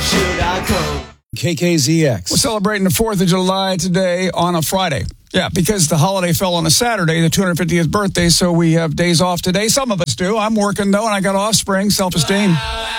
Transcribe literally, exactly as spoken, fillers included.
should I go? K K Z X. We're celebrating the fourth of July today on a Friday. Yeah, because the holiday fell on a Saturday, the two hundred fiftieth birthday, so we have days off today. Some of us do. I'm working, though, and I got offspring, self-esteem.